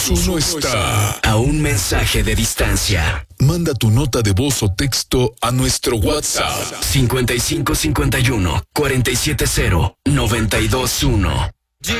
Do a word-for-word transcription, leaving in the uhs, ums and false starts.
Uno está a un mensaje de distancia. Manda tu nota de voz o texto a nuestro WhatsApp cincuenta y cinco cincuenta y uno cuarenta y siete cero noventa y dos uno.